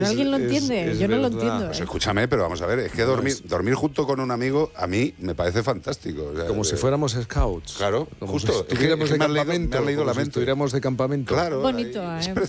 ¿Alguien lo entiende? Yo no lo entiendo. Pues escúchame, pero vamos a ver, es que dormir junto con un amigo a mí me parece fantástico. O sea, como si fuéramos scouts. Claro, como justo. Si estuviéramos de campamento. me has leído la mente. Si estuviéramos de campamento. Claro. Bonito, es